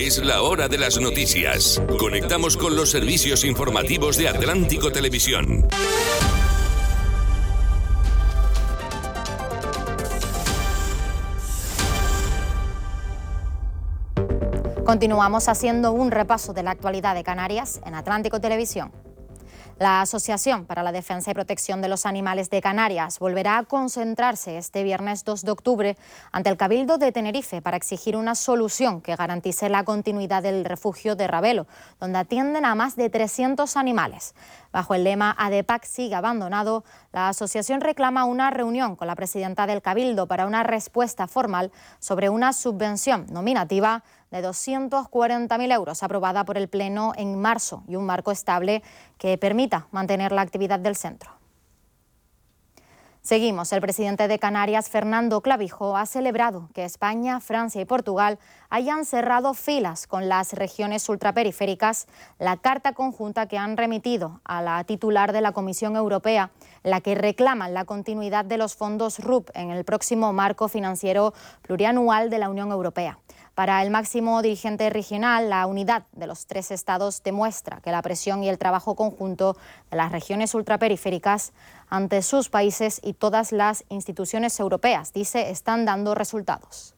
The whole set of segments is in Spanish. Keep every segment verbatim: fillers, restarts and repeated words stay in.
Es la hora de las noticias. Conectamos con los servicios informativos de Atlántico Televisión. Continuamos haciendo un repaso de la actualidad de Canarias en Atlántico Televisión. La Asociación para la Defensa y Protección de los Animales de Canarias volverá a concentrarse este viernes dos de octubre ante el Cabildo de Tenerife para exigir una solución que garantice la continuidad del refugio de Ravelo, donde atienden a más de trescientos animales. Bajo el lema ADEPAC sigue abandonado, la asociación reclama una reunión con la presidenta del Cabildo para una respuesta formal sobre una subvención nominativa de doscientos cuarenta mil euros aprobada por el Pleno en marzo y un marco estable que permita mantener la actividad del centro. Seguimos. El presidente de Canarias, Fernando Clavijo, ha celebrado que España, Francia y Portugal hayan cerrado filas con las regiones ultraperiféricas la carta conjunta que han remitido a la titular de la Comisión Europea, la que reclaman la continuidad de los fondos R U P en el próximo marco financiero plurianual de la Unión Europea. Para el máximo dirigente regional, la unidad de los tres estados demuestra que la presión y el trabajo conjunto de las regiones ultraperiféricas ante sus países y todas las instituciones europeas, dice, están dando resultados.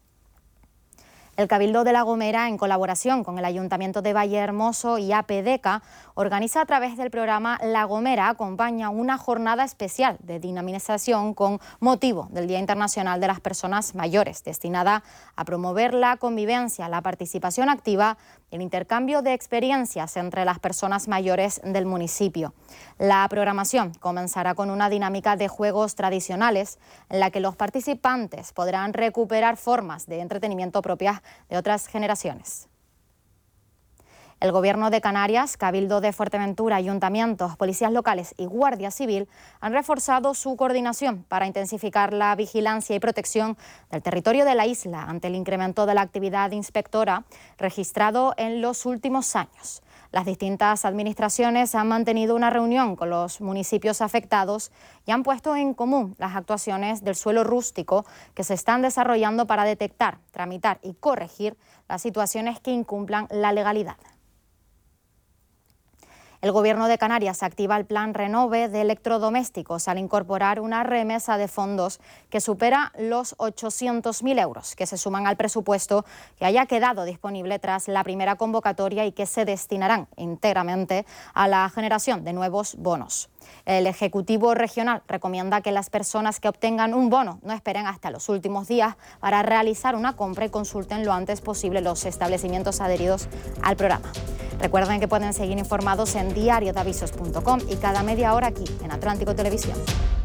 El Cabildo de La Gomera, en colaboración con el Ayuntamiento de Vallehermoso y APDECA, organiza a través del programa La Gomera Acompaña una jornada especial de dinamización con motivo del Día Internacional de las Personas Mayores, destinada a promover la convivencia, la participación activa y el intercambio de experiencias entre las personas mayores del municipio. La programación comenzará con una dinámica de juegos tradicionales en la que los participantes podrán recuperar formas de entretenimiento propias de otras generaciones. El Gobierno de Canarias, Cabildo de Fuerteventura, ayuntamientos, policías locales y Guardia Civil han reforzado su coordinación para intensificar la vigilancia y protección del territorio de la isla ante el incremento de la actividad inspectora registrado en los últimos años. Las distintas administraciones han mantenido una reunión con los municipios afectados y han puesto en común las actuaciones del suelo rústico que se están desarrollando para detectar, tramitar y corregir las situaciones que incumplan la legalidad. El Gobierno de Canarias activa el plan Renove de electrodomésticos al incorporar una remesa de fondos que supera los ochocientos mil euros, que se suman al presupuesto que haya quedado disponible tras la primera convocatoria y que se destinarán íntegramente a la generación de nuevos bonos. El Ejecutivo Regional recomienda que las personas que obtengan un bono no esperen hasta los últimos días para realizar una compra y consulten lo antes posible los establecimientos adheridos al programa. Recuerden que pueden seguir informados en diario de avisos punto com y cada media hora aquí en Atlántico Televisión.